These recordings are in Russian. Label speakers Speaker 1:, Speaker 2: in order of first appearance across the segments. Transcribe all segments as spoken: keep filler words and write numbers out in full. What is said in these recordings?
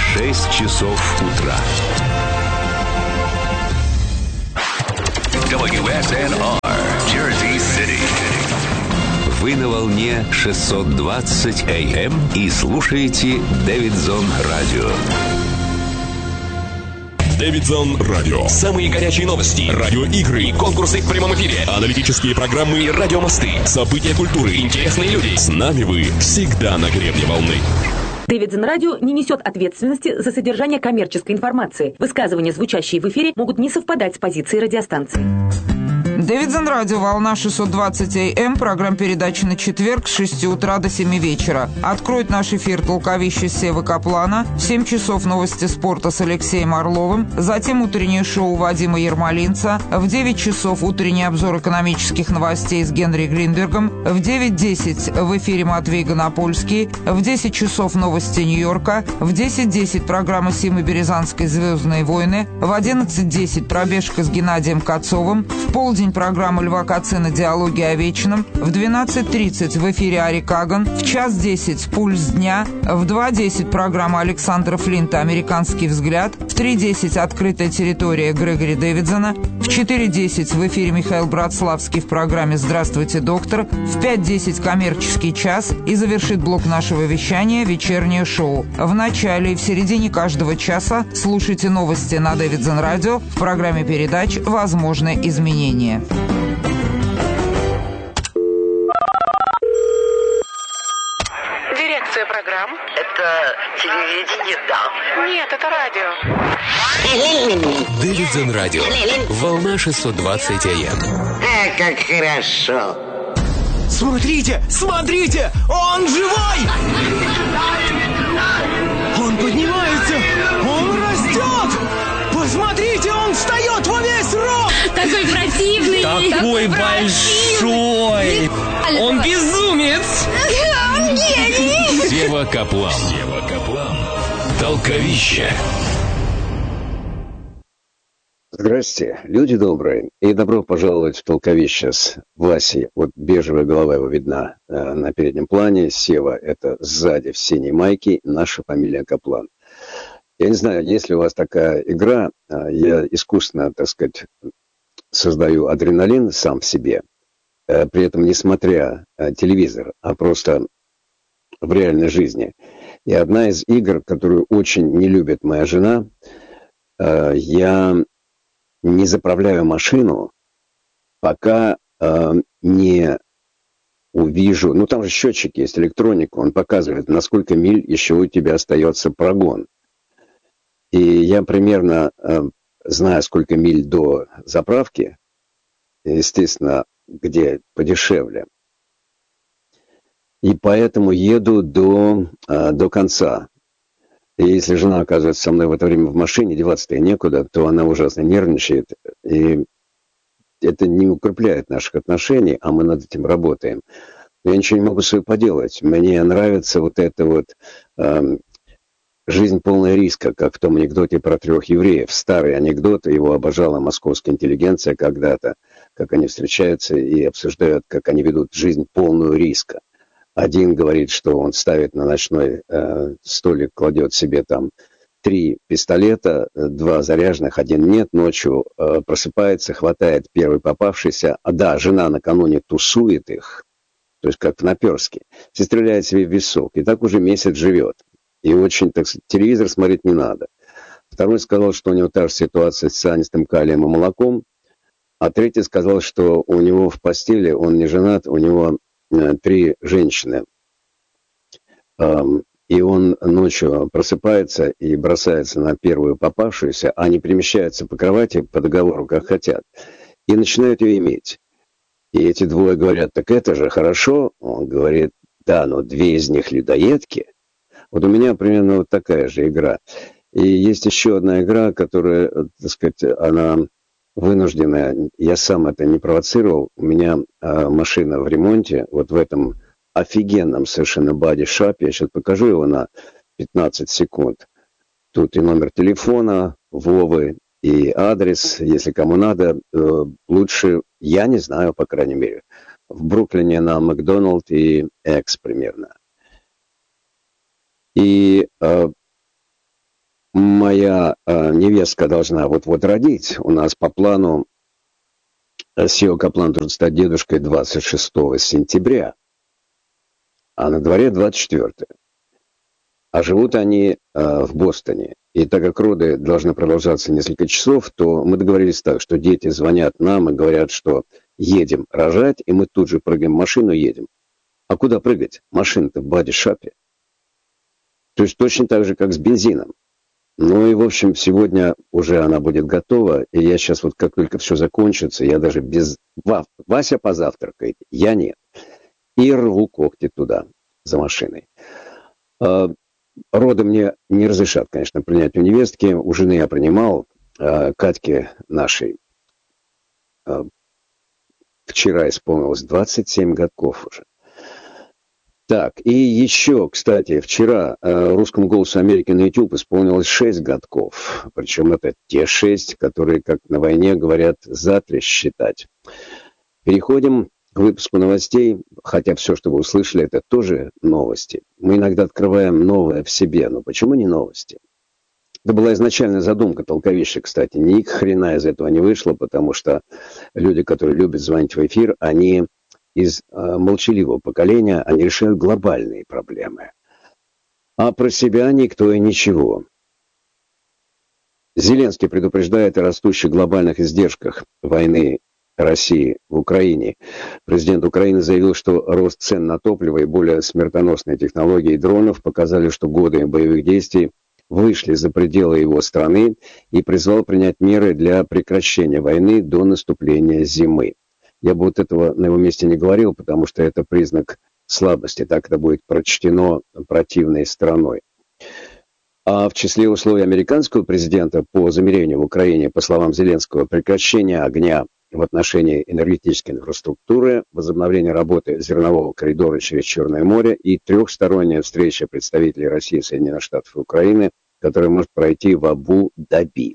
Speaker 1: шесть часов утра. дабл ю эс эн ар, Jersey City. Вы на волне шестьсот двадцать эй эм и слушаете Дэвидсон Радио.
Speaker 2: Дэвидсон Радио. Самые горячие новости, радиоигры и конкурсы в прямом эфире, аналитические программы и радиомосты, события культуры, интересные люди. С нами вы всегда на гребне волны.
Speaker 3: Дэвидсон Радио не несет ответственности за содержание коммерческой информации. Высказывания, звучащие в эфире, могут не совпадать с позицией радиостанции.
Speaker 4: Дэвидсон Радио, волна шестьсот двадцать эй эм, программа передачи на четверг с шести утра до семи вечера. Откроет наш эфир толковище Севы Каплана, в семь часов новости спорта с Алексеем Орловым, затем утреннее шоу Вадима Ермолинца, в девять часов утренний обзор экономических новостей с Генри Гринбергом, в девять десять в эфире Матвей Гонопольский, в десять часов новости Нью-Йорка, в десять десять программа Симы Березанской «Звездные войны», в одиннадцать десять пробежка с Геннадием Кацовым, в полдень программа Льва Кацина «Диалоги о вечном», в двенадцать тридцать в эфире Ари Каган, в час десять «Пульс дня», в два десять программа Александра Флинта «Американский взгляд», в три десять «Открытая территория» Грегори Дэвидсона, в четыре десять в эфире Михаил Братславский в программе «Здравствуйте, доктор», в пять десять «Коммерческий час» и завершит блок нашего вещания «Вечернее шоу». В начале и в середине каждого часа слушайте новости на Дэвидсон Радио в программе передач «Возможны изменения».
Speaker 5: Дирекция программ.
Speaker 6: Это телевидение, да.
Speaker 5: Нет, это радио.
Speaker 1: Дэвидсон Радио, волна шестьсот двадцать эй эм.
Speaker 6: А, как хорошо.
Speaker 7: Смотрите, смотрите, он живой! Он поднимается, он растет! Посмотрите, он встает во весь рост!
Speaker 8: Такой противный!
Speaker 7: Такой, такой большой! Противный. Он безумец!
Speaker 8: Он гений!
Speaker 1: Сева Каплан. Сева Каплан. Толковище.
Speaker 9: Здрасте, люди добрые, и добро пожаловать в толковище с Васей. Вот бежевая голова его видна э, на переднем плане, Сева — это сзади в синей майке, наша фамилия Каплан. Я не знаю, есть ли у вас такая игра, э, я искусственно, так сказать, создаю адреналин сам в себе, э, при этом не смотря э, телевизор, а просто в реальной жизни. И одна из игр, которую очень не любит моя жена, э, я... не заправляю машину, пока э, не увижу... Ну, там же счетчик есть, электроника, он показывает, на сколько миль еще у тебя остается прогон. И я примерно э, знаю, сколько миль до заправки, естественно, где подешевле. И поэтому еду до, э, до конца. И если жена оказывается со мной в это время в машине, деваться-то ей некуда, то она ужасно нервничает. И это не укрепляет наших отношений, а мы над этим работаем. Но я ничего не могу с собой поделать. Мне нравится вот эта вот э, жизнь полная риска, как в том анекдоте про трех евреев. Старый анекдот, его обожала московская интеллигенция когда-то, как они встречаются и обсуждают, как они ведут жизнь полную риска. Один говорит, что он ставит на ночной э, столик, кладет себе там три пистолета, два заряженных, один нет, ночью э, просыпается, хватает первый попавшийся, а да, жена накануне тусует их, то есть как в наперске, и стреляет себе в висок, и так уже месяц живет. И очень, так сказать, телевизор смотреть не надо. Второй сказал, что у него та же ситуация с цианистым калием и молоком, а третий сказал, что у него в постели, он не женат, у него три женщины. И он ночью просыпается и бросается на первую попавшуюся, а они перемещаются по кровати по договору, как хотят, и начинают ее иметь. И эти двое говорят, так это же хорошо. Он говорит, да, но две из них людоедки. Вот у меня примерно вот такая же игра. И есть еще одна игра, которая, так сказать, она... вынужденная, я сам это не провоцировал, у меня э, машина в ремонте, вот в этом офигенном совершенно боди-шапе, я сейчас покажу его на пятнадцать секунд. Тут и номер телефона Вовы, и адрес, если кому надо, э, лучше, я не знаю, по крайней мере, в Бруклине на Макдоналд и Экс примерно. И э, моя э, невестка должна вот-вот родить. У нас по плану Сео Каплан должен стать дедушкой двадцать шестого сентября, а на дворе двадцать четвёртого. А живут они э, в Бостоне. И так как роды должны продолжаться несколько часов, то мы договорились так, что дети звонят нам и говорят, что едем рожать, и мы тут же прыгаем в машину и едем. А куда прыгать? Машина-то в боди-шапе. То есть точно так же, как с бензином. Ну и, в общем, сегодня уже она будет готова, и я сейчас вот как только все закончится, я даже без... Вася позавтракает, я нет. И рву когти туда, за машиной. Роды мне не разрешат, конечно, принять у невестки. У жены я принимал, Катьке нашей вчера исполнилось двадцать семь годков уже. Так, и еще, кстати, вчера э, русскому «Голосу Америки» на YouTube исполнилось шесть годков. Причем это те шесть, которые, как на войне говорят, за три считать. Переходим к выпуску новостей, хотя все, что вы услышали, это тоже новости. Мы иногда открываем новое в себе, но почему не новости? Это была изначальная задумка толковища, кстати. Ни хрена из этого не вышло, потому что люди, которые любят звонить в эфир, они... из э, молчаливого поколения, они решают глобальные проблемы. А про себя никто и ничего. Зеленский предупреждает о растущих глобальных издержках войны России в Украине. Президент Украины заявил, что рост цен на топливо и более смертоносные технологии дронов показали, что годы боевых действий вышли за пределы его страны, и призвал принять меры для прекращения войны до наступления зимы. Я бы вот этого на его месте не говорил, потому что это признак слабости. Так это будет прочтено противной стороной. А в числе условий американского президента по замирению в Украине, по словам Зеленского, прекращение огня в отношении энергетической инфраструктуры, возобновление работы зернового коридора через Черное море и трехсторонняя встреча представителей России, Соединенных Штатов и Украины, которая может пройти в Абу-Даби.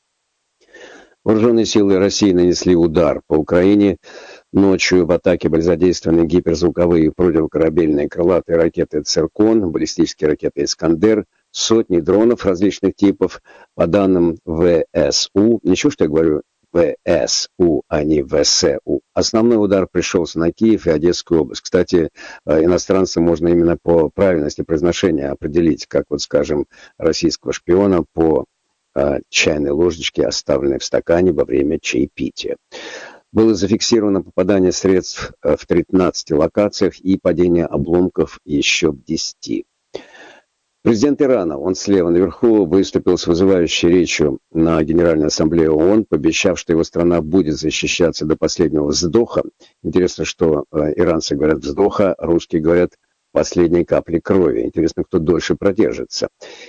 Speaker 9: Вооруженные силы России нанесли удар по Украине. Ночью в атаке были задействованы гиперзвуковые и противокорабельные крылатые ракеты «Циркон», баллистические ракеты «Искандер», сотни дронов различных типов. По данным ВСУ, ничего, что я говорю ВСУ, а не ВСУ. Основной удар пришелся на Киев и Одесскую область. Кстати, иностранцам можно именно по правильности произношения определить, как вот, скажем, российского шпиона по чайной ложечки, оставленной в стакане во время чаепития. Было зафиксировано попадание средств в тринадцати локациях и падение обломков еще в десяти. Президент Ирана, он слева наверху, выступил с вызывающей речью на Генеральной Ассамблее ООН, пообещав, что его страна будет защищаться до последнего вздоха. Интересно, что иранцы говорят вздоха, русские говорят последней капли крови. Интересно, кто дольше продержится.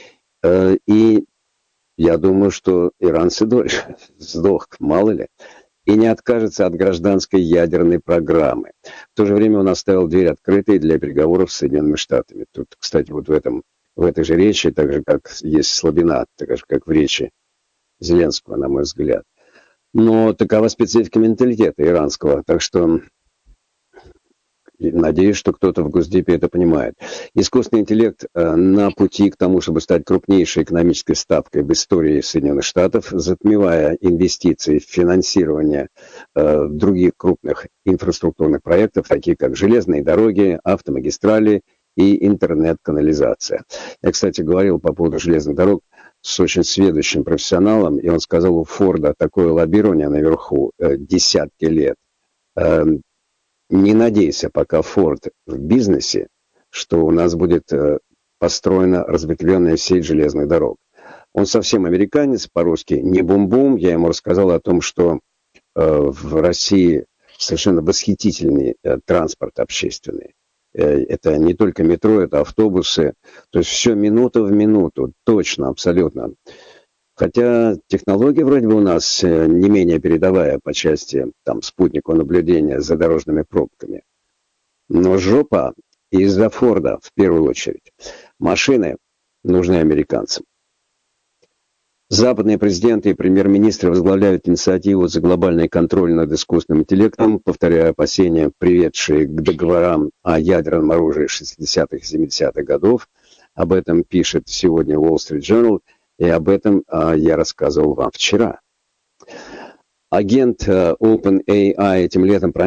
Speaker 9: И я думаю, что иранцы дольше. Вздох, мало ли. И не откажется от гражданской ядерной программы. В то же время он оставил дверь открытой для переговоров с Соединенными Штатами. Тут, кстати, вот в, этом, в этой же речи, так же, как есть слабина, так же, как в речи Зеленского, на мой взгляд. Но такова специфика менталитета иранского. Так что надеюсь, что кто-то в Госдепе это понимает. Искусственный интеллект э, на пути к тому, чтобы стать крупнейшей экономической ставкой в истории Соединенных Штатов, затмевая инвестиции в финансирование э, других крупных инфраструктурных проектов, такие как железные дороги, автомагистрали и интернет-канализация. Я, кстати, говорил по поводу железных дорог с очень сведущим профессионалом, и он сказал, у Форда такое лоббирование наверху э, десятки лет. Э, Не надейся, пока Форд в бизнесе, что у нас будет э, построена разветвленная сеть железных дорог. Он совсем американец, по-русски не бум-бум. Я ему рассказал о том, что э, в России совершенно восхитительный э, транспорт общественный. Э, это не только метро, это автобусы. То есть все минута в минуту, точно, абсолютно. Хотя технология вроде бы у нас не менее передовая по части там, спутникового наблюдения за дорожными пробками. Но жопа из-за Форда в первую очередь. Машины нужны американцам. Западные президенты и премьер-министры возглавляют инициативу за глобальный контроль над искусственным интеллектом, повторяя опасения, приведшие к договорам о ядерном оружии шестидесятых и семидесятых годов. Об этом пишет сегодня Wall Street Journal. И об этом а, я рассказывал вам вчера. Агент а, OpenAI этим летом